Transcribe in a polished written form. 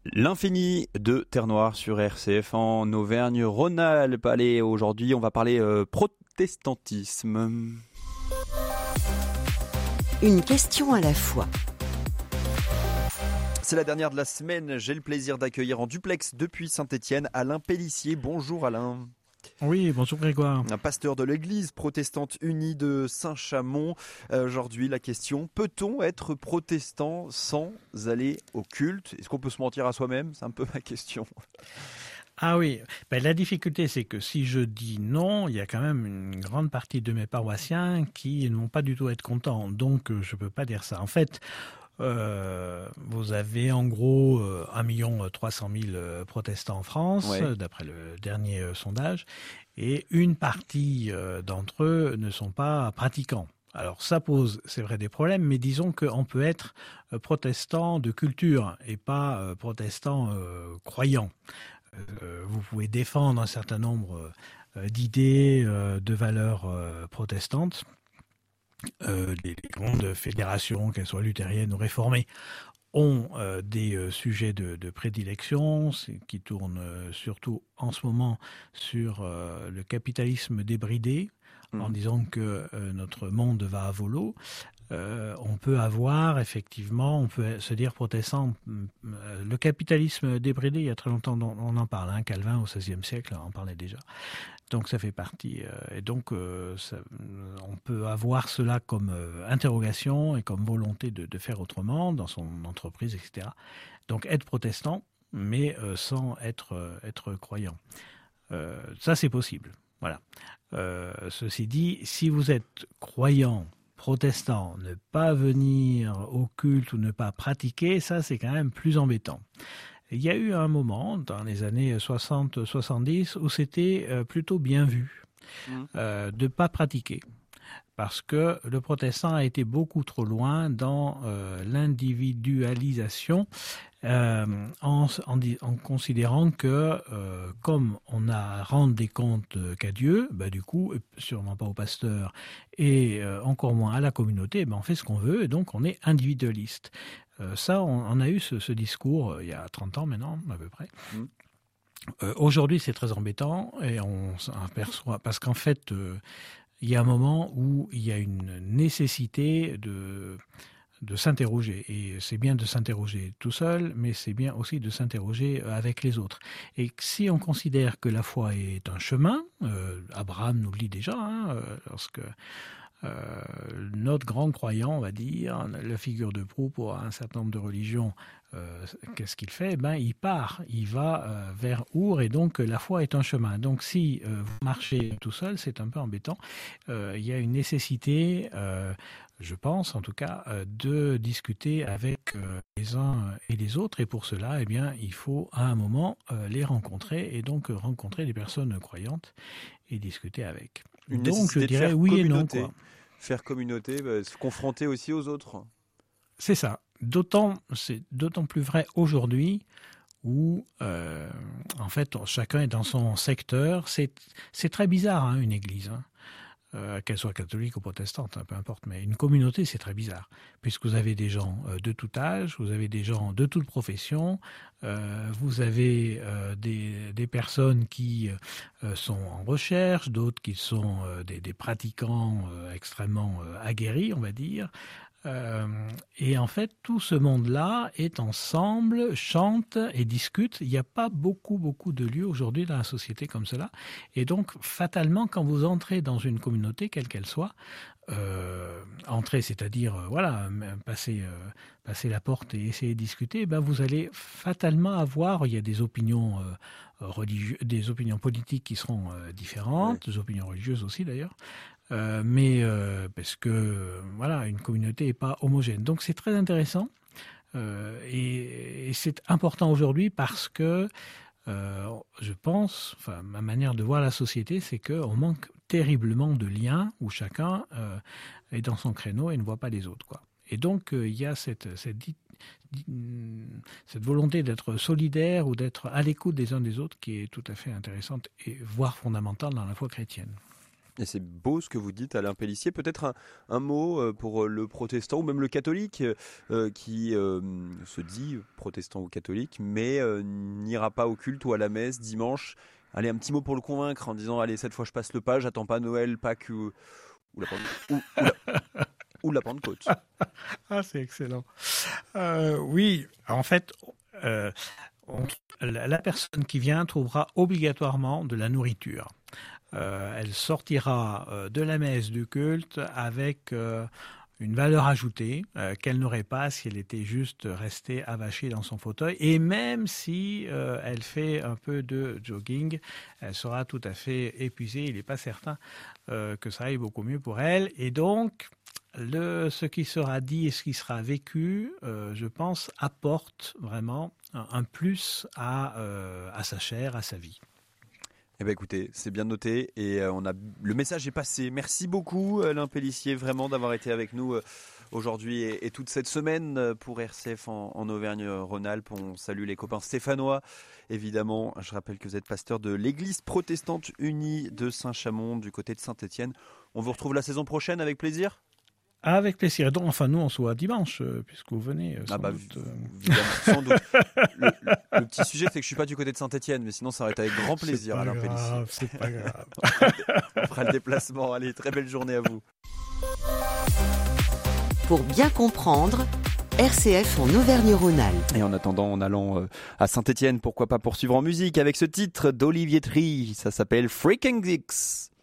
L'infini de Terre Noire sur RCF en Auvergne-Rhône-Alpes. Allez, aujourd'hui, on va parler protestantisme. Une question à la fois. C'est la dernière de la semaine. J'ai le plaisir d'accueillir en duplex depuis Saint-Étienne Alain Pellissier. Bonjour Alain. Oui, bonjour Grégoire. Un pasteur de l'église protestante unie de Saint-Chamond. Aujourd'hui, la question, peut-on être protestant sans aller au culte ? Est-ce qu'on peut se mentir à soi-même ? C'est un peu ma question. Ah oui, la difficulté c'est que si je dis non, il y a quand même une grande partie de mes paroissiens qui ne vont pas du tout être contents. Donc je ne peux pas dire ça. En fait, vous avez en gros 1 300 000 protestants en France, ouais, d'après le dernier sondage, et une partie d'entre eux ne sont pas pratiquants. Alors ça pose, c'est vrai, des problèmes, mais disons qu'on peut être protestant de culture et pas protestant croyant. Vous pouvez défendre un certain nombre d'idées, de valeurs protestantes. Les grandes fédérations, qu'elles soient luthériennes ou réformées, ont des sujets de prédilection qui tournent surtout en ce moment sur le capitalisme débridé, en disant que notre monde va à volo. On peut avoir effectivement, on peut se dire protestant, le capitalisme débridé, il y a très longtemps on en parle, Calvin au XVIe siècle en parlait déjà. Donc ça fait partie, et donc on peut avoir cela comme interrogation et comme volonté de faire autrement dans son entreprise, etc. Donc être protestant, mais sans être croyant. Ça c'est possible, voilà. Ceci dit, si vous êtes croyant, protestant, ne pas venir au culte ou ne pas pratiquer, ça c'est quand même plus embêtant. Il y a eu un moment, dans les années 60-70, où c'était plutôt bien vu de ne pas pratiquer. Parce que le protestant a été beaucoup trop loin dans l'individualisation, en considérant que comme on n'a à rendre des comptes qu'à Dieu, du coup, sûrement pas au pasteur, et encore moins à la communauté, on fait ce qu'on veut, et donc on est individualiste. Ça, on a eu ce discours il y a 30 ans maintenant, à peu près. Aujourd'hui, c'est très embêtant, et on s'aperçoit, parce qu'en fait, il y a un moment où il y a une nécessité de s'interroger. Et c'est bien de s'interroger tout seul, mais c'est bien aussi de s'interroger avec les autres. Et si on considère que la foi est un chemin, Abraham nous le dit déjà, lorsque notre grand croyant, on va dire, la figure de proue pour un certain nombre de religions, qu'est-ce qu'il fait ? Il part, il va vers Our, et donc la foi est un chemin. Donc si vous marchez tout seul, c'est un peu embêtant. Il y a une nécessité, je pense en tout cas, de discuter avec les uns et les autres, et pour cela, il faut à un moment les rencontrer, et donc rencontrer des personnes croyantes et discuter avec. Donc je dirais oui et non, quoi. Faire communauté, se confronter aussi aux autres. C'est ça. C'est d'autant plus vrai aujourd'hui où, en fait, chacun est dans son secteur. C'est très bizarre, une église, qu'elle soit catholique ou protestante, peu importe. Mais une communauté, c'est très bizarre, puisque vous avez des gens de tout âge, vous avez des gens de toute profession, vous avez des personnes qui sont en recherche, d'autres qui sont des pratiquants extrêmement aguerris, on va dire. Et en fait, tout ce monde-là est ensemble, chante et discute. Il n'y a pas beaucoup de lieux aujourd'hui dans la société comme cela. Et donc, fatalement, quand vous entrez dans une communauté, quelle qu'elle soit, entrer, c'est-à-dire passer la porte et essayer de discuter, vous allez fatalement avoir, il y a des opinions religieuses, des opinions politiques qui seront différentes, des opinions religieuses aussi d'ailleurs. Parce que une communauté n'est pas homogène. Donc c'est très intéressant et c'est important aujourd'hui parce que je pense, ma manière de voir la société, c'est qu'on manque terriblement de liens où chacun est dans son créneau et ne voit pas les autres, quoi. Et donc il y a cette volonté d'être solidaire ou d'être à l'écoute des uns des autres qui est tout à fait intéressante et voire fondamentale dans la foi chrétienne. Et c'est beau ce que vous dites, Alain Pellissier. Peut-être un mot pour le protestant ou même le catholique qui se dit protestant ou catholique, mais n'ira pas au culte ou à la messe dimanche. Allez, un petit mot pour le convaincre en disant allez, cette fois je passe le pas, j'attends pas Noël, Pâques ou la Pentecôte. Ah, c'est excellent. Oui, en fait, la personne qui vient trouvera obligatoirement de la nourriture. Elle sortira de la messe du culte avec une valeur ajoutée qu'elle n'aurait pas si elle était juste restée avachée dans son fauteuil. Et même si elle fait un peu de jogging, elle sera tout à fait épuisée. Il n'est pas certain que ça aille beaucoup mieux pour elle. Et donc, ce qui sera dit et ce qui sera vécu, je pense, apporte vraiment un plus à sa chair, à sa vie. Eh bien écoutez, c'est bien noté et le message est passé. Merci beaucoup Alain Pellissier vraiment d'avoir été avec nous aujourd'hui et toute cette semaine pour RCF en Auvergne-Rhône-Alpes. On salue les copains stéphanois. Évidemment, je rappelle que vous êtes pasteur de l'église protestante unie de Saint-Chamond du côté de Saint-Étienne. On vous retrouve la saison prochaine avec plaisir. Avec plaisir. Donc, enfin, nous, on se voit dimanche, puisque vous venez. Sans doute. Le petit sujet, c'est que je ne suis pas du côté de Saint-Étienne, mais sinon, ça aurait été avec grand plaisir, Alain Pellissier. C'est pas grave. On fera le déplacement. Allez, très belle journée à vous. Pour bien comprendre, RCF en Auvergne-Rhône-Alpes. Et en attendant, en allant à Saint-Étienne, pourquoi pas poursuivre en musique avec ce titre d'Olivier Try. Ça s'appelle Freaking Dicks.